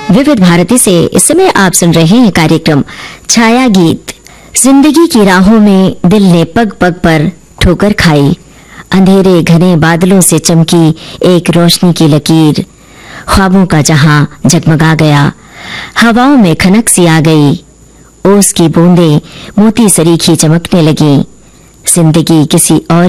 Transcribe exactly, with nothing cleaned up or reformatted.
विविध भारती से इस समय आप सुन रहे हैं कार्यक्रम छाया गीत। जिंदगी की राहों में दिल ने पग पग पर ठोकर खाई, अंधेरे घने बादलों से चमकी एक रोशनी की लकीर, ख्वाबों का जहां जगमगा गया, हवाओं में खनक सी आ गई, ओस की बूंदें मोती सरीखी चमकने लगी। जिंदगी किसी और